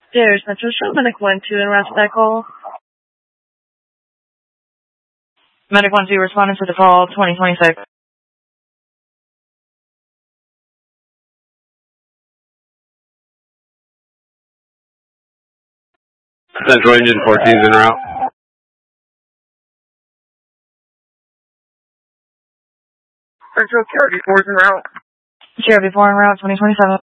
There's Metro Show, Medic 1-2 in route to that call. Medic 1-2 responding to the call, 2026. Central Engine 14 is en route. Central Caribbean 4 is en route. Caribbean 4 en route, 2027.